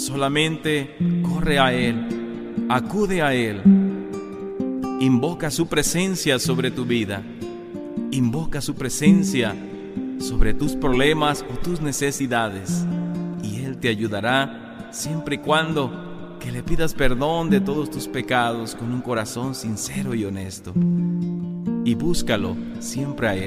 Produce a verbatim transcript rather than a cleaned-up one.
Solamente corre a Él, acude a Él, invoca su presencia sobre tu vida, invoca su presencia sobre tus problemas o tus necesidades, y Él te ayudará siempre y cuando que le pidas perdón de todos tus pecados con un corazón sincero y honesto, y búscalo siempre a Él.